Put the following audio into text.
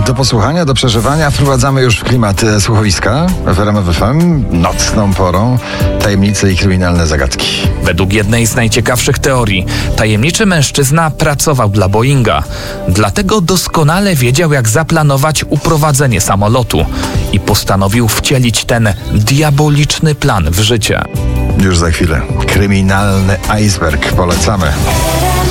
Do posłuchania, do przeżywania wprowadzamy już w klimat słuchowiska w RMF FM nocną porą tajemnice i kryminalne zagadki. Według jednej z najciekawszych teorii, tajemniczy mężczyzna pracował dla Boeinga. Dlatego doskonale wiedział, jak zaplanować uprowadzenie samolotu i postanowił wcielić ten diaboliczny plan w życie. Już za chwilę. Kryminalny iceberg. Polecamy.